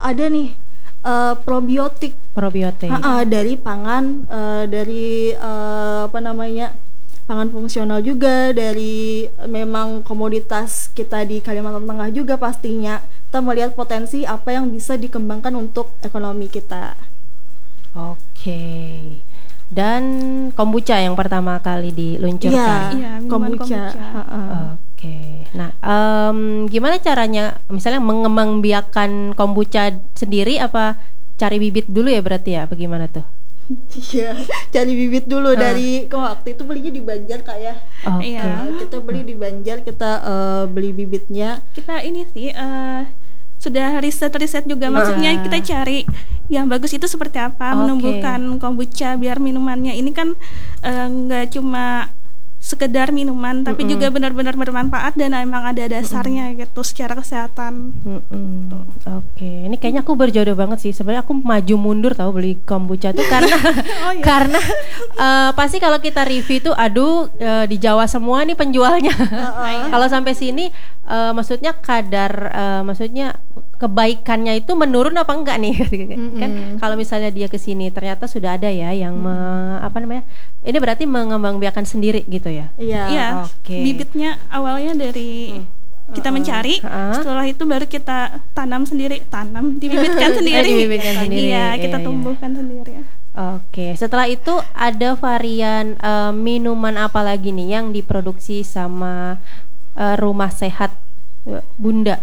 ada nih probiotik. Dari pangan, dari apa namanya, pangan fungsional juga, dari memang komoditas kita di Kalimantan Tengah juga pastinya. Kita melihat potensi apa yang bisa dikembangkan untuk ekonomi kita. Oke. Dan kombucha yang pertama kali diluncurkan. Iya, kombucha. Oke. Nah, gimana caranya misalnya mengembangbiakan kombucha sendiri, apa cari bibit dulu ya berarti ya? Bagaimana tuh? Iya, cari bibit dulu dari waktu itu belinya di Banjar Kak ya. Iya. Kita beli di Banjar, kita beli bibitnya. Kita ini sih sudah riset juga, maksudnya kita cari yang bagus itu seperti apa, menumbuhkan kombucha biar minumannya ini kan nggak cuma sekedar minuman, tapi juga benar-benar bermanfaat dan emang ada dasarnya gitu secara kesehatan. Oke, ini kayaknya aku berjodoh banget sih. Sebenarnya aku maju mundur tahu beli kombucha tuh karena karena pasti kalau kita review tuh di Jawa semua nih penjualnya. Kalau sampai sini maksudnya kadar maksudnya kebaikannya itu menurun apa enggak nih? Kan kalau misalnya dia ke sini ternyata sudah ada ya yang apa namanya? Ini berarti mengembangbiakan sendiri gitu ya? Iya. Oke. Bibitnya awalnya dari kita mencari, setelah itu baru kita dibibitkan sendiri. Iya, kita tumbuhkan sendiri. Oke, setelah itu ada varian minuman apa lagi nih yang diproduksi sama Rumah Sehat Bunda?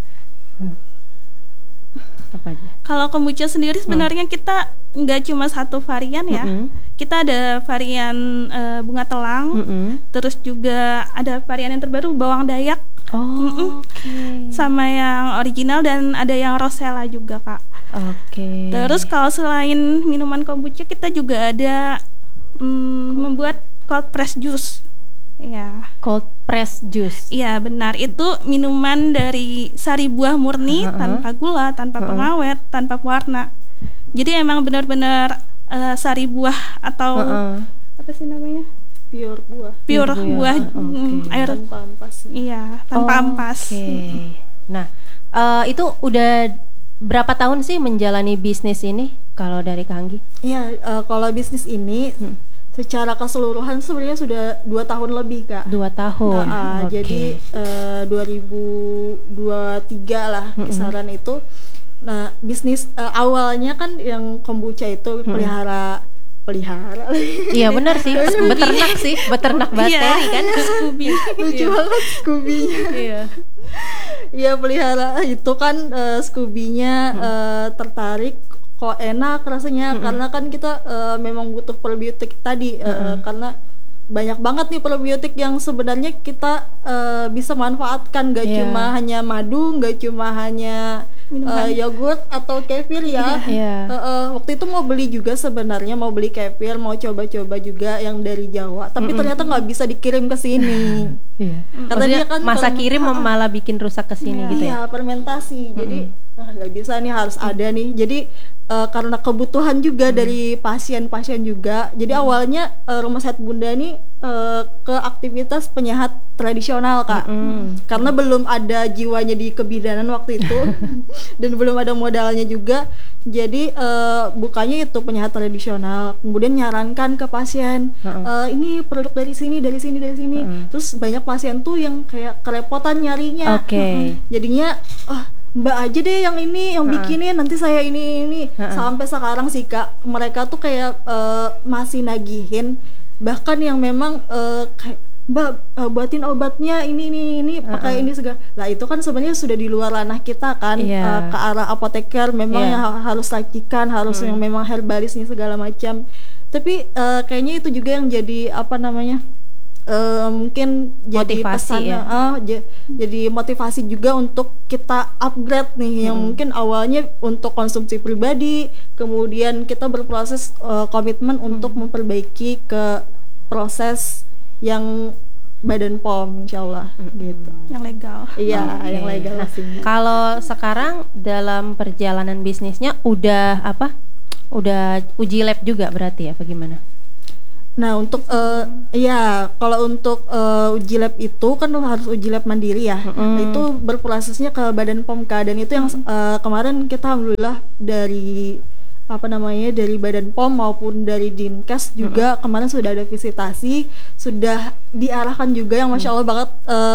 Apa aja? Kalau kombucha sendiri sebenarnya kita nggak cuma satu varian ya. Kita ada varian bunga telang, terus juga ada varian yang terbaru bawang dayak. Sama yang original dan ada yang rosella juga Kak. Terus kalau selain minuman kombucha kita juga ada membuat cold press juice. Ya. Cold press juice. Iya benar, itu minuman dari sari buah murni tanpa gula, tanpa pengawet, tanpa pewarna. Jadi emang benar-benar sari buah atau apa sih namanya? Pure buah air tanpa ampas. Iya, tanpa ampas. Nah, itu udah berapa tahun sih menjalani bisnis ini kalau dari Kak Anggi? Iya, kalau bisnis ini secara keseluruhan sebenarnya sudah 2 tahun lebih Kak. 2 tahun. Jadi 2023 lah kisaran itu. Nah, bisnis awalnya kan yang kombucha itu pelihara. Iya benar sih, beternak bakteri kan. Scooby. Lucu banget Scooby-nya. Iya pelihara itu kan Scooby-nya tertarik, kok enak rasanya karena kan kita memang butuh probiotik tadi karena banyak banget nih probiotik yang sebenarnya kita bisa manfaatkan, gak cuma hanya madu, gak cuma hanya yogurt atau kefir ya. Waktu itu mau beli juga sebenarnya, mau beli kefir, mau coba-coba juga yang dari Jawa, tapi ternyata nggak bisa dikirim ke sini. Karena dia kan masa kirim malah bikin rusak ke sini gitu ya. Iya, fermentasi. Jadi nggak bisa nih, harus ada nih. Jadi karena kebutuhan juga dari pasien-pasien juga. Jadi awalnya Rumah Sehat Bunda ini ke aktivitas penyehat tradisional Kak. Karena belum ada jiwanya di kebidanan waktu itu dan belum ada modalnya juga. Jadi bukanya itu penyehat tradisional. Kemudian nyarankan ke pasien, ini produk dari sini. Terus banyak pasien tuh yang kayak kerepotan nyarinya. Jadinya Mbak aja deh yang ini, yang bikinin, nanti saya ini. Sampai sekarang sih Kak, mereka tuh kayak masih nagihin, bahkan yang memang kayak Mbak buatin obatnya ini pakai ini segala. Lah itu kan sebenarnya sudah di luar ranah kita kan, ke arah apoteker memang yang harus racikan, harus yang memang herbalis nih segala macam. Tapi kayaknya itu juga yang jadi apa namanya? Mungkin jadi motivasi pesan, jadi motivasi juga untuk kita upgrade nih yang mungkin awalnya untuk konsumsi pribadi, kemudian kita berproses komitmen untuk memperbaiki ke proses yang Badan POM insyaallah gitu. Yang legal. Iya, yang legal pastinya. Kalau sekarang dalam perjalanan bisnisnya udah uji lab juga berarti ya, bagaimana? Nah untuk iya kalau untuk uji lab itu kan harus uji lab mandiri ya. Nah, itu berprosesnya ke Badan POM-K, dan itu yang kemarin kita alhamdulillah dari dari Badan POM maupun dari Dinkes juga kemarin sudah ada visitasi, sudah diarahkan juga yang Masya Allah banget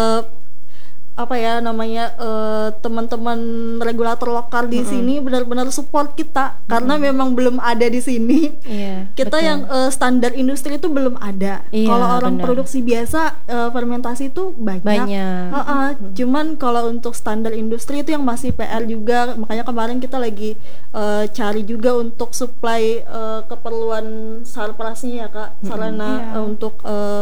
teman-teman regulator lokal di sini benar-benar support kita karena memang belum ada di sini. Kita betul. Yang standar industri itu belum ada. Kalau orang produksi biasa fermentasi itu banyak. Cuman kalau untuk standar industri itu yang masih PR juga, makanya kemarin kita lagi cari juga untuk supply keperluan sarprasnya ya Kak, sarana untuk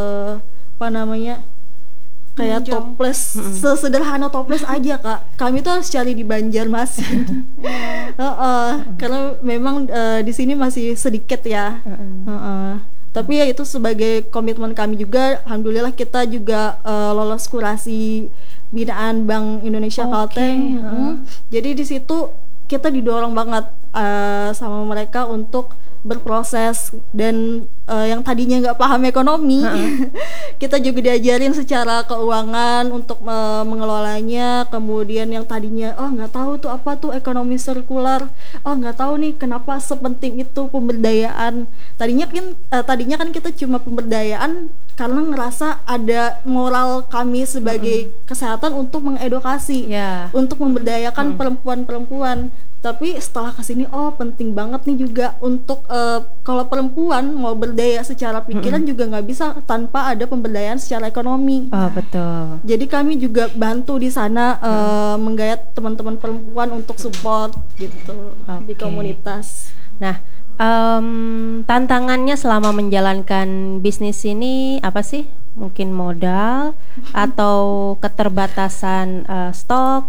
kayak toples, sesederhana toples aja Kak. Kami tuh harus cari di Banjarmasin. Karena memang di sini masih sedikit ya. Tapi ya itu sebagai komitmen kami juga. Alhamdulillah kita juga lolos kurasi binaan Bank Indonesia Kalteng. Jadi di situ kita didorong banget sama mereka untuk berproses, dan yang tadinya nggak paham ekonomi kita juga diajarin secara keuangan untuk mengelolanya. Kemudian yang tadinya nggak tahu tuh apa tuh ekonomi sirkular, nggak tahu nih kenapa sepenting itu pemberdayaan. Tadinya kan kita cuma pemberdayaan karena ngerasa ada moral kami sebagai kesehatan untuk mengedukasi, untuk memberdayakan perempuan-perempuan. Tapi setelah kesini penting banget nih juga untuk kalau perempuan mau berdaya secara pikiran juga nggak bisa tanpa ada pemberdayaan secara ekonomi. Betul. Jadi kami juga bantu di sana menggayat teman-teman perempuan untuk support gitu di komunitas. Nah, tantangannya selama menjalankan bisnis ini apa sih? Mungkin modal atau keterbatasan stok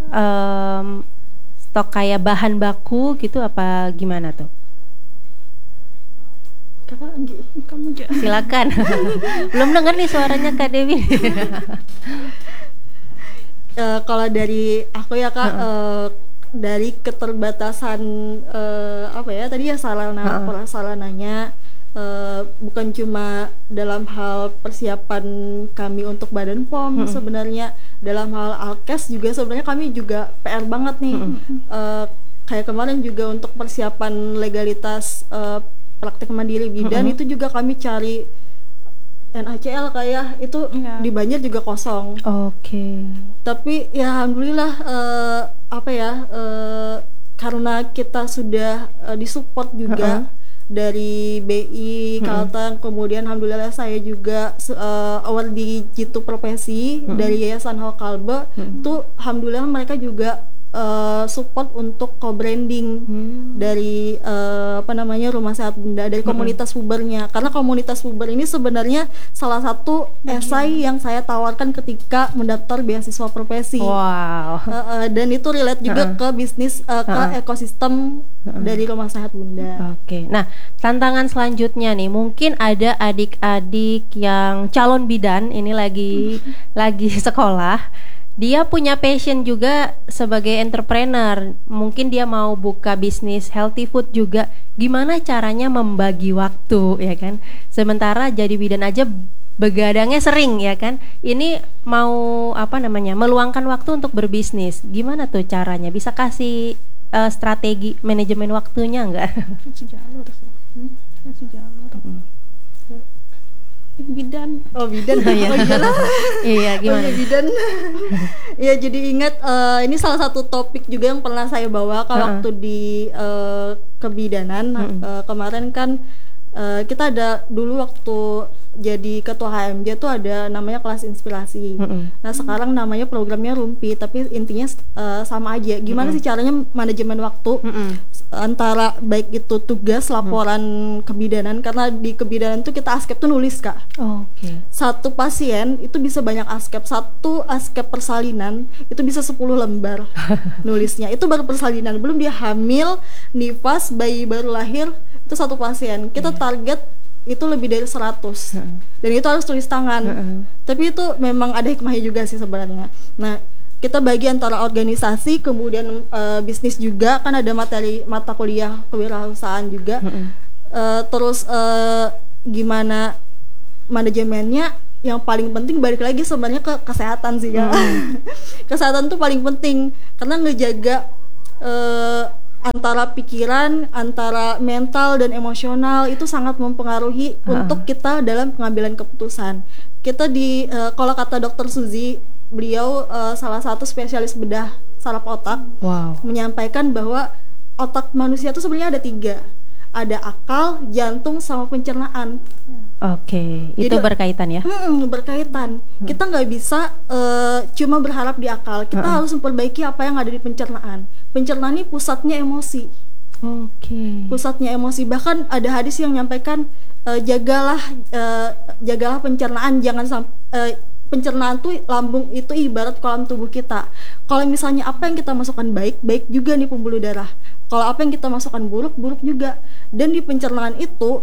kayak bahan baku gitu, apa gimana tuh? Kamu silakan. Belum dengar nih suaranya Kak Dewi. Kalau dari aku ya Kak, dari keterbatasan tadi ya sarananya bukan cuma dalam hal persiapan kami untuk Badan POM, sebenarnya dalam hal Alkes juga sebenarnya kami juga PR banget nih. Kayak kemarin juga untuk persiapan legalitas praktik mandiri bidan itu juga kami cari NaCl kayak itu di Banjar juga kosong. Tapi ya alhamdulillah karena kita sudah disupport juga dari BI Kalteng, kemudian alhamdulillah saya juga award di Jitu Profesi dari Yayasan Hokalbe. Tuh alhamdulillah mereka juga support untuk co-branding dari Rumah Sehat Bunda, dari komunitas pubernya. Karena komunitas puber ini sebenarnya salah satu esai yang saya tawarkan ketika mendaftar beasiswa profesi. Dan itu relate juga ke bisnis, ke ekosistem dari Rumah Sehat Bunda. Nah, tantangan selanjutnya nih, mungkin ada adik-adik yang calon bidan ini lagi sekolah. Dia punya passion juga sebagai entrepreneur. Mungkin dia mau buka bisnis healthy food juga. Gimana caranya membagi waktu, ya kan? Sementara jadi bidan aja begadangnya sering, ya kan? Ini mau meluangkan waktu untuk berbisnis. Gimana tuh caranya? Bisa kasih strategi manajemen waktunya enggak? Kasih jalur. Bidan. Bidan. Iya, gimana? Bidan. Ya, jadi ingat ini salah satu topik juga yang pernah saya bawa waktu di kebidanan. Kemarin kan kita ada dulu waktu jadi ketua HMJ tuh ada namanya kelas inspirasi. Nah, sekarang namanya programnya Rumpi, tapi intinya sama aja. Gimana sih caranya manajemen waktu antara baik itu tugas, laporan kebidanan, karena di kebidanan tuh kita askep tuh nulis Kak. Satu pasien itu bisa banyak askep. Satu askep persalinan itu bisa 10 lembar nulisnya. Itu baru persalinan, belum dia hamil, nifas, bayi baru lahir, itu satu pasien. Kita target itu lebih dari 100 dan itu harus tulis tangan. Tapi itu memang ada hikmahnya juga sih sebenarnya. Nah, kita bagi antara organisasi, kemudian bisnis juga, kan ada mata kuliah kewirausahaan juga. Terus gimana manajemennya, yang paling penting balik lagi sebenarnya ke kesehatan sih Kak. Kesehatan tuh paling penting karena ngejaga antara pikiran, antara mental dan emosional itu sangat mempengaruhi untuk kita dalam pengambilan keputusan. Kita kalau kata Dokter Suzy, beliau salah satu spesialis bedah saraf otak, menyampaikan bahwa otak manusia itu sebenarnya ada 3, ada akal, jantung, sama pencernaan. Oke, itu berkaitan ya? Berkaitan. Kita nggak bisa cuma berharap di akal. Kita harus memperbaiki apa yang ada di pencernaan. Pencernaan ini pusatnya emosi. Pusatnya emosi. Bahkan ada hadis yang menyampaikan jagalah pencernaan, jangan sampai pencernaan tuh, lambung itu ibarat kolam tubuh kita. Kalau misalnya apa yang kita masukkan baik juga nih pembuluh darah. Kalau apa yang kita masukkan buruk juga. Dan di pencernaan itu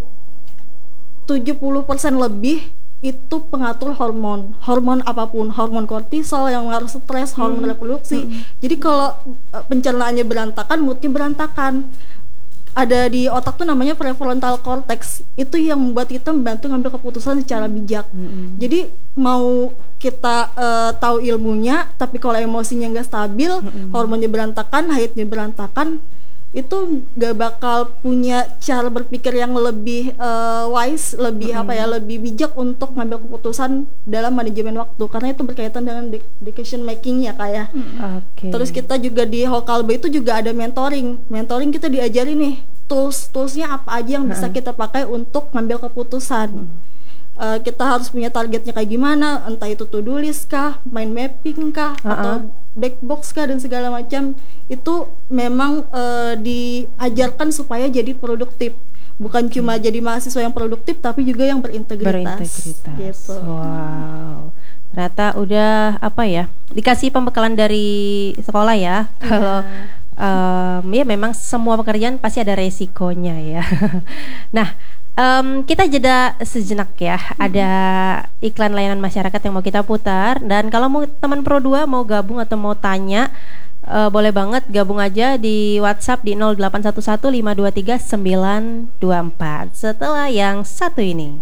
70% lebih itu pengatur hormon apapun, hormon kortisol yang mengaruh stres, hormon reproduksi. Jadi kalau pencernaannya berantakan, moodnya berantakan. Ada di otak tuh namanya prefrontal cortex, itu yang membuat kita membantu ngambil keputusan secara bijak. Jadi mau kita tahu ilmunya, tapi kalau emosinya nggak stabil, hormonnya berantakan, haidnya berantakan, itu nggak bakal punya cara berpikir yang lebih wise, lebih lebih bijak untuk ngambil keputusan dalam manajemen waktu, karena itu berkaitan dengan decision making ya Kak ya. Terus kita juga di Hokalba itu juga ada mentoring kita diajari nih toolsnya apa aja yang bisa kita pakai untuk ngambil keputusan. Kita harus punya targetnya kayak gimana, entah itu to-do list kah, mind mapping kah, atau black box kah, dan segala macam. Itu memang diajarkan supaya jadi produktif, bukan cuma jadi mahasiswa yang produktif, tapi juga yang berintegritas. Gitu. Wow, ternyata udah dikasih pembekalan dari sekolah ya. Kalau ya memang semua pekerjaan pasti ada resikonya ya. Nah, kita jeda sejenak ya. Ada iklan layanan masyarakat yang mau kita putar. Dan kalau mau teman Pro 2 mau gabung atau mau tanya, boleh banget gabung aja di WhatsApp di 0811-523-924 setelah yang satu ini.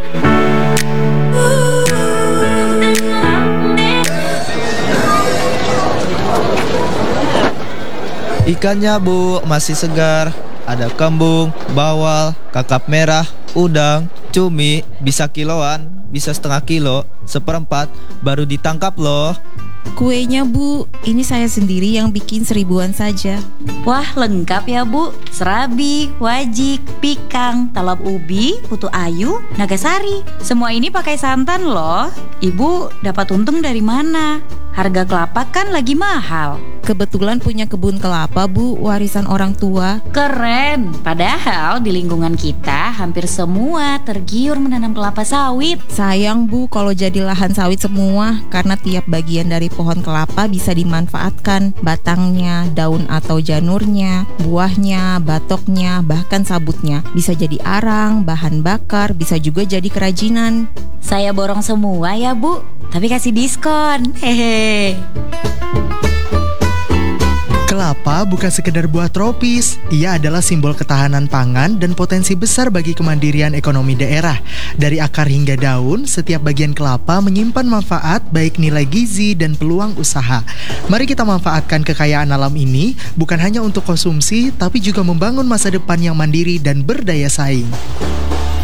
Ikannya Bu masih segar. Ada kembung, bawal, kakap merah, udang, cumi, bisa kiloan, bisa setengah kilo, 1/4, baru ditangkap loh. Kuenya Bu, ini saya sendiri yang bikin 1000-an saja. Wah, lengkap ya Bu. Serabi, wajik, pikang, talap ubi, putu ayu, nagasari. Semua ini pakai santan loh. Ibu dapat untung dari mana? Harga kelapa kan lagi mahal. Kebetulan punya kebun kelapa Bu, warisan orang tua. Keren. Padahal di lingkungan kita hampir semua tergiur menanam kelapa sawit. Sayang Bu kalau jadi lahan sawit semua, karena tiap bagian dari pohon kelapa bisa dimanfaatkan. Batangnya, daun atau janurnya, buahnya, batoknya, bahkan sabutnya. Bisa jadi arang, bahan bakar, bisa juga jadi kerajinan. Saya borong semua ya Bu, tapi kasih diskon. Hehe. Kelapa bukan sekedar buah tropis, ia adalah simbol ketahanan pangan dan potensi besar bagi kemandirian ekonomi daerah. Dari akar hingga daun, setiap bagian kelapa menyimpan manfaat baik nilai gizi dan peluang usaha. Mari kita manfaatkan kekayaan alam ini bukan hanya untuk konsumsi, tapi juga membangun masa depan yang mandiri dan berdaya saing.